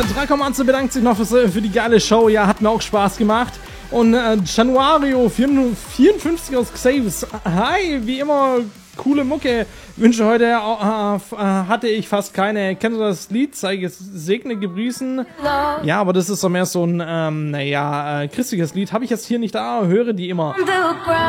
Der Dracomanze bedankt sich noch für die geile Show. Ja, hat mir auch Spaß gemacht. Und Januario 54 aus Xaves. Hi, wie immer, coole Mucke. Wünsche heute hatte ich fast keine. Kennst du das Lied? Segne gegrüßen. Ja, aber das ist doch mehr so ein, christliches Lied. Habe ich jetzt hier nicht da, höre die immer.